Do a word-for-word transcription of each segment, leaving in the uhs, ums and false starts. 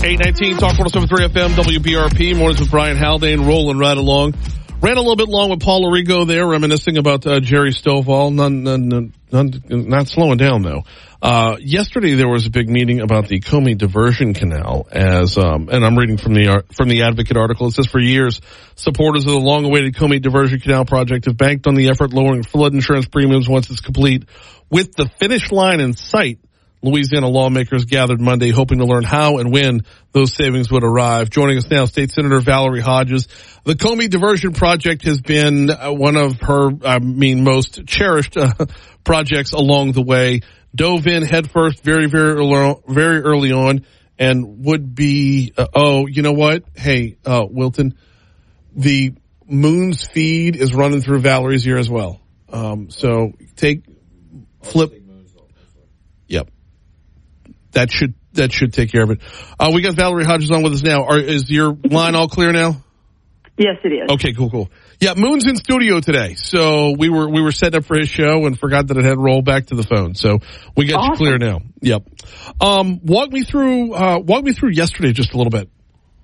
eight nineteen, Talk one oh seven point three F M, W B R P, mornings with Brian Haldane, rolling right along. Ran a little bit long with Paul Arrigo there, reminiscing about uh, Jerry Stovall. None, none, none, none, not slowing down, though. Uh, yesterday there was a big meeting about the Comey Diversion Canal, as um, and I'm reading from the from the Advocate article. It says, for years, supporters of the long-awaited Comey Diversion Canal project have banked on the effort lowering flood insurance premiums once it's complete. With the finish line in sight, Louisiana lawmakers gathered Monday hoping to learn how and when those savings would arrive. Joining us now, State Senator Valerie Hodges. The Comey Diversion Project has been uh, one of her, I mean, most cherished uh, projects along the way. Dove in headfirst very, very early, very early on, and would be, uh, oh, you know what? Hey, uh, Wilton, the Moon's feed is running through Valerie's ear as well. Um, so take, flip. Yep. That should that should take care of it. Uh, we got Valerie Hodges on with us now. Are, is your line all clear now? Yes, it is. Okay, cool, cool. Yeah, Moon's in studio today, so we were we were setting up for his show and forgot that it had rolled back to the phone. So we got Awesome. you clear now. Yep. Um, walk me through uh, walk me through yesterday just a little bit.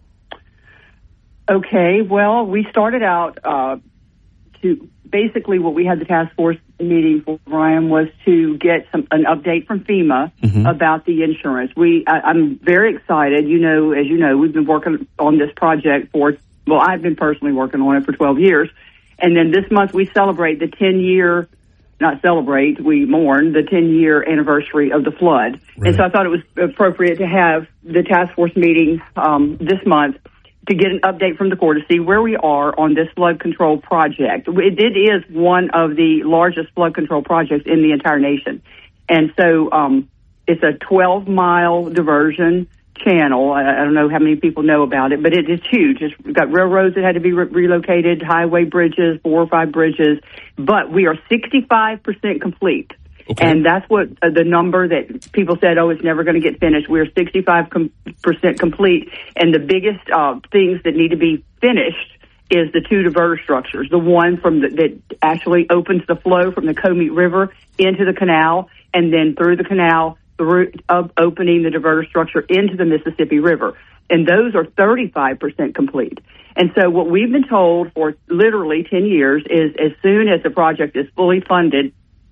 Okay. Well, we started out uh, to basically what we had the task force meeting for, Brian, was to get some an update from FEMA mm-hmm. about the insurance. We, I, I'm very excited. You know, as you know, we've been working on this project for, well, I've been personally working on it for twelve years. And then this month we celebrate the ten-year, not celebrate, we mourn the ten-year anniversary of the flood. Right. And so I thought it was appropriate to have the task force meeting um, this month to get an update from the Corps to see where we are on this flood control project. It, it is one of the largest flood control projects in the entire nation. And so um, it's a twelve-mile diversion channel. I, I don't know how many people know about it, but it is huge. It's we've got railroads that had to be re- relocated, highway bridges, four or five bridges. But we are sixty-five percent complete. Okay. And that's what uh, the number that people said, oh, it's never going to get finished. We're sixty-five percent complete. And the biggest uh, things that need to be finished is the two diverter structures, the one from the, that actually opens the flow from the Comey River into the canal, and then through the canal, through uh, opening the diverter structure into the Mississippi River. And those are thirty-five percent complete. And so what we've been told for literally ten years is as soon as the project is fully funded,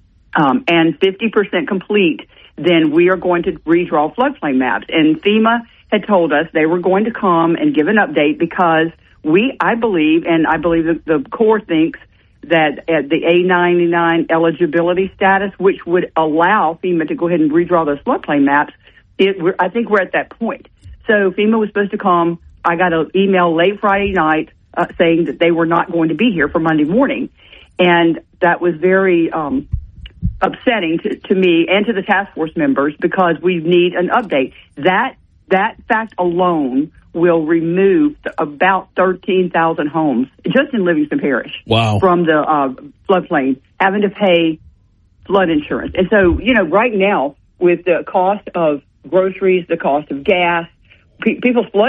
Um, and fifty percent complete, then we are going to redraw floodplain maps. And FEMA had told us they were going to come and give an update because we, I believe, and I believe that the Corps thinks that at the A ninety-nine eligibility status, which would allow FEMA to go ahead and redraw those floodplain maps, it, we're, I think we're at that point. So FEMA was supposed to come. I got an email late Friday night uh, saying that they were not going to be here for Monday morning. And that was very um upsetting to, to me and to the task force members because we need an update. That that fact alone will remove about thirteen thousand homes just in Livingston Parish. Wow. From the uh, floodplain, having to pay flood insurance. And so, you know, right now with the cost of groceries, the cost of gas, pe- people's flood